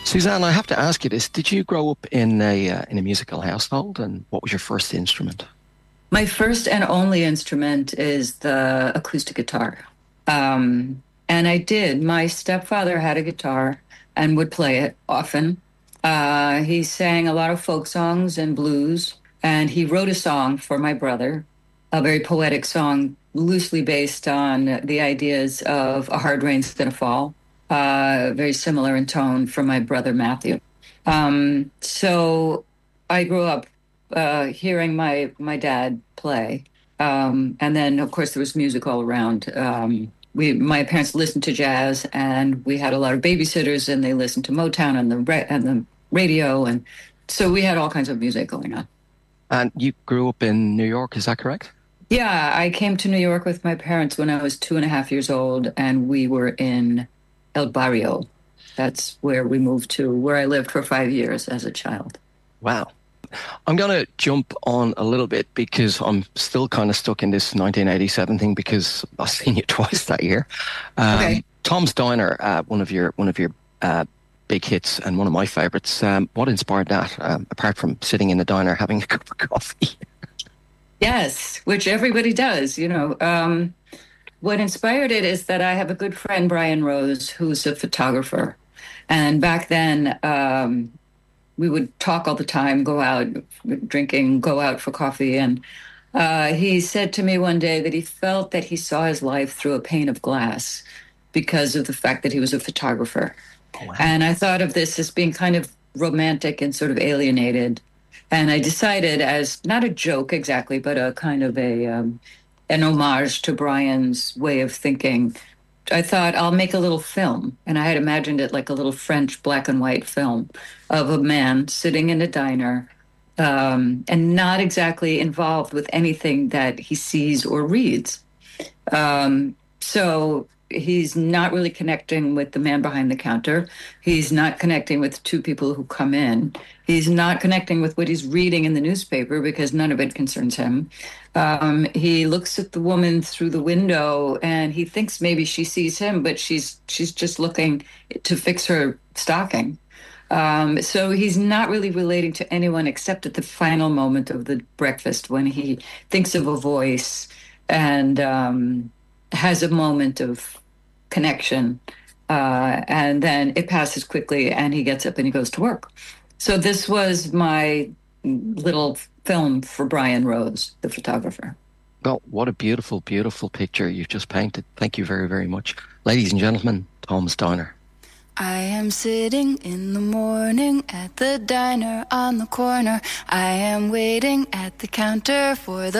Suzanne, I have to ask you this. Did you grow up in a musical household, and what was your first instrument? My first and only instrument is the acoustic guitar. And I did. My stepfather had a guitar and would play it often. He sang a lot of folk songs and blues, and he wrote a song for my brother, a very poetic song, loosely based on the ideas of A Hard Rain's Gonna Fall, very similar in tone from my brother Matthew. So I grew up hearing my dad play, and then of course there was music all around. My parents listened to jazz, and we had a lot of babysitters, and they listened to Motown and the radio, and so we had all kinds of music going on. And you grew up in New York, is that correct? Yeah, I came to New York with my parents when I was 2.5 years old, and we were in El Barrio. That's where we moved to, where I lived for 5 years as a child. Wow. I'm going to jump on a little bit because I'm still kind of stuck in this 1987 thing because I've seen you twice that year. Okay. Tom's Diner, one of your big hits and one of my favorites. What inspired that, apart from sitting in the diner having a cup of coffee? Yes, which everybody does, you know. What inspired it is that I have a good friend, Brian Rose, who's a photographer. And back then, we would talk all the time, go out drinking, go out for coffee. And he said to me one day that he felt that he saw his life through a pane of glass because of the fact that he was a photographer. Oh, wow. And I thought of this as being kind of romantic and sort of alienated. And I decided, as not a joke exactly, but a kind of an homage to Brian's way of thinking, I thought I'll make a little film. And I had imagined it like a little French black and white film of a man sitting in a diner, and not exactly involved with anything that he sees or reads. So he's not really connecting with the man behind the counter. He's not connecting with two people who come in. He's not connecting with what he's reading in the newspaper because none of it concerns him. He looks at the woman through the window and he thinks maybe she sees him, but she's just looking to fix her stocking. So he's not really relating to anyone except at the final moment of the breakfast when he thinks of a voice and has a moment of connection, and then it passes quickly and he gets up and he goes to work. So this was my little film for Brian Rose, the photographer. Well, what a beautiful, beautiful picture you've just painted. Thank you very, very much. Ladies and gentlemen, Tom's Diner. I am sitting in the morning at the diner on the corner. I am waiting at the counter for the